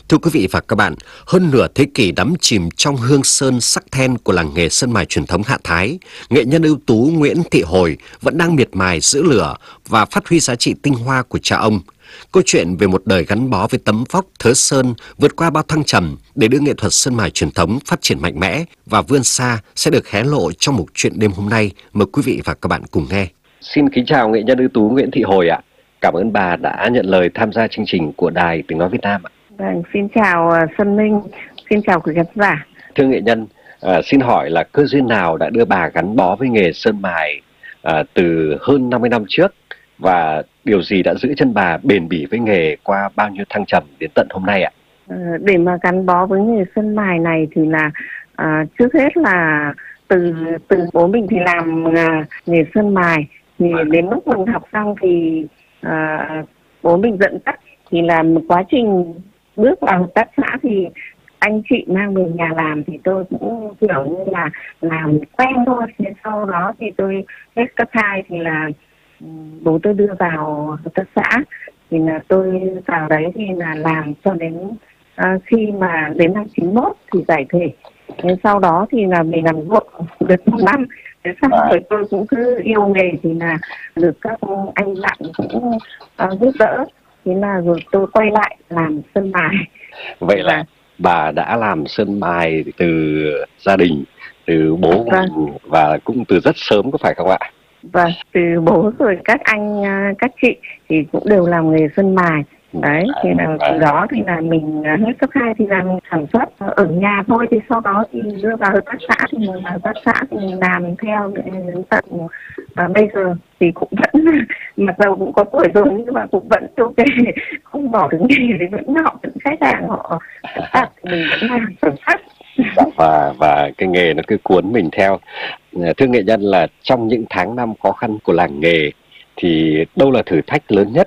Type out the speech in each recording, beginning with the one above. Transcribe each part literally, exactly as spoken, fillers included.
Thưa quý vị và các bạn, hơn nửa thế kỷ đắm chìm trong hương sơn sắc then của làng nghề sơn mài truyền thống Hạ Thái, nghệ nhân ưu tú Nguyễn Thị Hồi vẫn đang miệt mài giữ lửa và phát huy giá trị tinh hoa của cha ông. Câu chuyện về một đời gắn bó với tấm vóc thớ sơn vượt qua bao thăng trầm để đưa nghệ thuật sơn mài truyền thống phát triển mạnh mẽ và vươn xa sẽ được hé lộ trong mục chuyện đêm hôm nay. Mời quý vị và các bạn cùng nghe. Xin kính chào nghệ nhân ưu tú Nguyễn Thị Hồi ạ. Cảm ơn bà đã nhận lời tham gia chương trình của Đài Tiếng Nói Việt Nam ạ. Vâng, xin chào uh, Xuân Minh, xin chào quý khán giả. Thưa nghệ nhân, à, xin hỏi là cơ duyên nào đã đưa bà gắn bó với nghề sơn mài à, từ hơn năm mươi năm trước, và điều gì đã giữ chân bà bền bỉ với nghề qua bao nhiêu thăng trầm đến tận hôm nay ạ? Uh, để mà gắn bó với nghề sơn mài này thì là uh, trước hết là từ từ bố mình thì làm uh, nghề sơn mài, thì đến lúc mình học xong thì uh, bố mình dẫn dắt, thì là một quá trình bước vào hợp tác xã thì anh chị mang về nhà làm thì tôi cũng kiểu như là làm quen thôi. Thế sau đó thì tôi hết cấp hai thì là bố tôi đưa vào hợp tác xã, thì là tôi vào đấy thì là làm cho đến à, khi mà đến năm chín mốt thì giải thể. Thế sau đó thì là mình làm ruộng được một năm. Thế xong rồi tôi cũng cứ yêu nghề thì là được các anh bạn cũng uh, giúp đỡ. Thế là rồi tôi quay lại làm sơn mài. Vậy là bà đã làm sơn mài từ gia đình, từ bố vâng. mình, và cũng từ rất sớm, có phải không ạ? Vâng, từ bố rồi các anh, các chị thì cũng đều làm nghề sơn mài. Đấy, thì là từ đó thì là mình hết cấp hai thì làm sản xuất ở nhà thôi. Thì sau đó thì đưa vào hợp tác xã, thì mình vào hợp tác xã thì mình làm theo đến tận và bây giờ thì cũng vẫn, mặc dù cũng có tuổi rồi nhưng mà cũng vẫn ok, không bỏ được nghề, thì vẫn họ vẫn khách hàng họ đặt thì mình vẫn làm sản xuất. và và cái nghề nó cứ cuốn mình theo. Thưa nghệ nhân, là trong những tháng năm khó khăn của làng nghề thì đâu là thử thách lớn nhất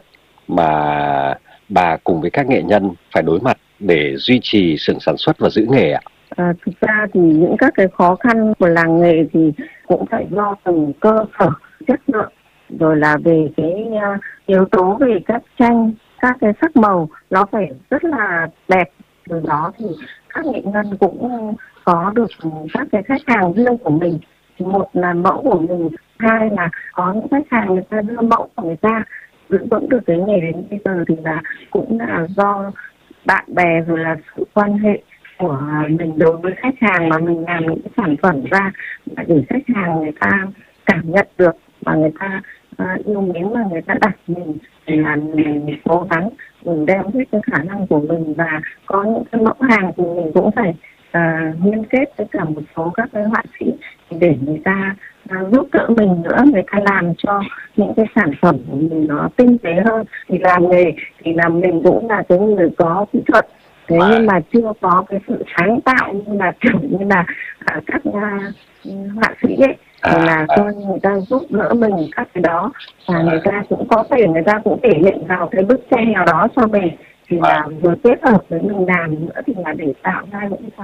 mà bà cùng với các nghệ nhân phải đối mặt để duy trì xưởng sản xuất và giữ nghề ạ? À, thực ra thì những các cái khó khăn của làng nghề thì cũng phải do từng cơ sở chất lượng, rồi là về cái uh, yếu tố về các tranh, các cái sắc màu nó phải rất là đẹp. Từ đó thì các nghệ nhân cũng có được các cái khách hàng riêng của mình. Một là mẫu của mình, hai là có những khách hàng người ta đưa mẫu của người ta giữ vững được cái nghề đến bây giờ, thì là cũng là do bạn bè rồi là sự quan hệ của mình đối với khách hàng mà mình làm những cái sản phẩm ra để khách hàng người ta cảm nhận được và người ta uh, yêu mến, mà người ta đặt mình, thì là mình cố gắng mình đem hết cái khả năng của mình, và có những cái mẫu hàng thì mình cũng phải uh, liên kết với cả một số các cái họa sĩ để người ta uh, giúp đỡ mình nữa, người ta làm cho những cái sản phẩm của mình nó tinh tế hơn. Thì làm nghề thì là mình cũng là cái người có kỹ thuật, thế nhưng mà chưa có cái sự sáng tạo như là kiểu như là uh, các uh, họa sĩ ấy, thì là cho người ta giúp đỡ mình các cái đó, và người ta cũng có thể người ta cũng thể hiện vào cái bức tranh nào đó cho mình, thì là vừa kết hợp với mình làm nữa thì là để tạo ra những cái